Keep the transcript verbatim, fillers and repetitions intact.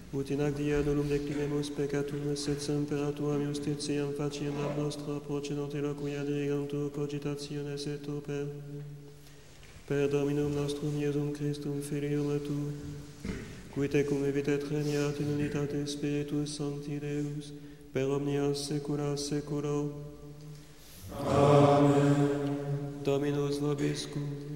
ut in ac dia dolum declinemus peccatum, sed semper tuam justitiam faciem ab nostra procenot eloquia dirigantur cogitationes et oper. Per Dominum nostrum Iesum Christum Filium tu, qui tecum evit et regnat in unitate Spiritus Sancti Deus, per omnia saecula saeculo. Amen. Dominus vobiscum.